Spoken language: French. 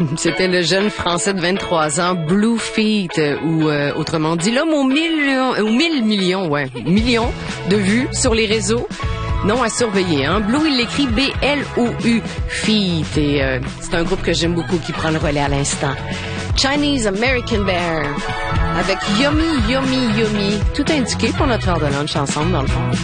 C'était le jeune Français de 23 ans, Blue Feet, ou autrement dit, l'homme aux 1000 millions de vues sur les réseaux. Non à surveiller, hein. Blue, il l'écrit B-L-O-U, Feet, et c'est un groupe que j'aime beaucoup qui prend le relais à l'instant. Chinese American Bear, avec Yummy, Yummy, Yummy, tout indiqué pour notre heure de lunch ensemble, dans le fond.